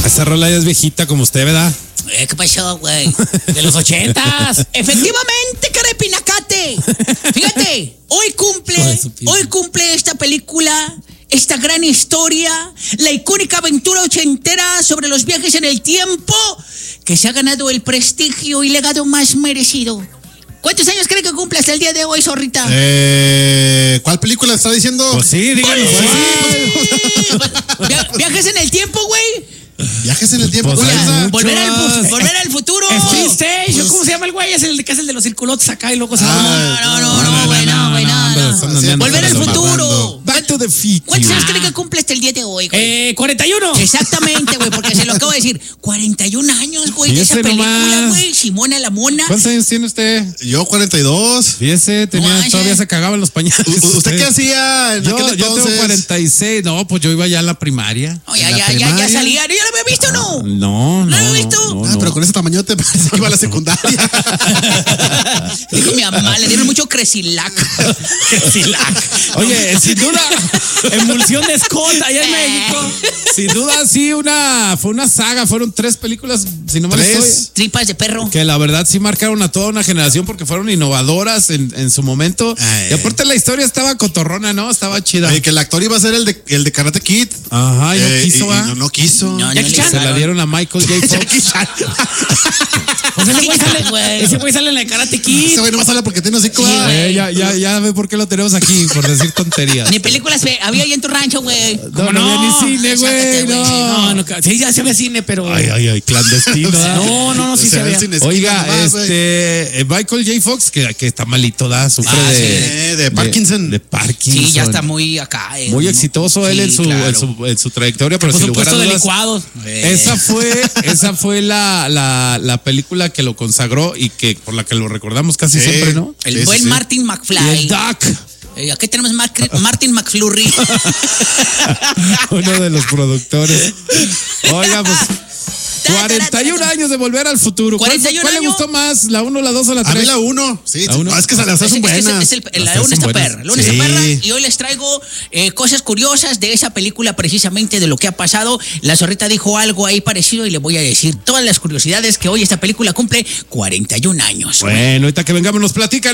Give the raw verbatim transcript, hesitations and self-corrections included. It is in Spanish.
Esa rola ya es viejita como usted, ¿verdad? Eh, ¿Qué pasó, güey? De los ochentas. Efectivamente, cara de pinacate. Fíjate, hoy cumple, hoy cumple esta película, esta gran historia, la icónica aventura ochentera sobre los viajes en el tiempo, que se ha ganado el prestigio y legado más merecido. ¿Cuántos años cree que cumple hasta el día de hoy, zorrita? Eh, ¿Cuál película está diciendo? Pues sí, díganos. Pues, Via- viajes en el tiempo, güey. Viajes en el tiempo. Pues ¿Cuál es hay esa? mucho. Volver al, fu- volver al futuro. Speed Station, ¿cómo se llama el güey? Es el que es el de los circulotes acá y luego se Ah, No, no, no, güey, no, güey, no, hombre, no. están Sí, andando Volver al con la futuro. banda. Back to the future. ¿Cuántos años cree que cumple hasta el día de hoy, güey? Eh, cuarenta y uno. Exactamente, güey, porque se lo acabo de decir. cuarenta y un años, güey, de esa Fíjese película, nomás. güey. Simona la Mona. ¿Cuántos años tiene usted? Yo cuarenta y dos. Fíjese, tenía, No, todavía ya. se cagaban los pañales. U- ¿Usted qué hacía en Yo, aquel yo entonces? tengo cuarenta y seis. No, pues yo iba ya a la primaria. Oh, ya, en la ya, ya, ya primaria. salía. ¿Ya lo había visto, no? No, no. ¿No lo he visto? No, Ah, no. pero con ese tamañote parece que iba a la secundaria. Dijo mi mamá, le dieron mucho cresilac. Oye, sin duda, Emulsión de Scott allá en México. sin duda, sí, una, fue una saga. Fueron tres películas, si no me Tres. estoy. Tripas de perro. Que la verdad sí marcaron a toda una generación porque fueron innovadoras en, en su momento. Ay. Y aparte la historia estaba cotorrona, ¿no? Estaba chida. Oye, que el actor iba a ser el de, el de Karate Kid. Ajá, y no Eh, quiso, y- y ¿va? no, no quiso. No, no Jackie le Chan. Se la gustaron. dieron a Michael J. Jackie Fox. Chan. Pues ese güey sale, güey. ese güey sale en la de Karate Kid. Ese güey nomás habla porque tiene hocico. Sí, ¿verdad? güey. Eh, ya, ya, ya ve por qué lo tenemos aquí, por decir tonterías. Ni películas ve- había ahí en tu rancho, güey. No, no, no? había ni cine, Sácate, güey. güey. No. No, no, sí, ya se ve cine, pero. Ay, ay, ay, clandestino. ¿verdad? No, no, no, sí O se sea, ve. el cine esquina Oiga, nomás, güey. este eh, Michael J. Fox, que, que está malito, da, sufre Ah, de, sí, de Parkinson. De, de Parkinson. Sí, ya está muy acá. eh, Muy ¿no? exitoso él Sí, en, su, claro. en, su, en su trayectoria, pero Por sin lugar a supuesto, de dudas, licuados. Eh. esa fue, esa fue la, la, la película que lo consagró y que por la que lo recordamos casi Sí. siempre, ¿no? El Sí, buen sí, sí. Martin Y McFly. el Doc, Eh, aquí tenemos Mac- Martin McFlurry. uno de los productores. Oiga, pues cuarenta y un años de Volver al Futuro. ¿Cuál, cuarenta y un cuál le años? gustó más? ¿La uno, la dos o la A mí tres? la uno. Sí, La uno. no, es que las dos Es- son es- es- buenas. es el- Las la tres una son está buenas. perra, la una Sí. está perra, y hoy les traigo eh, cosas curiosas de esa película, precisamente de lo que ha pasado. La zorrita dijo algo ahí parecido y le voy a decir todas las curiosidades que hoy esta película cumple cuarenta y un años. Bueno, ahorita que vengamos nos platican.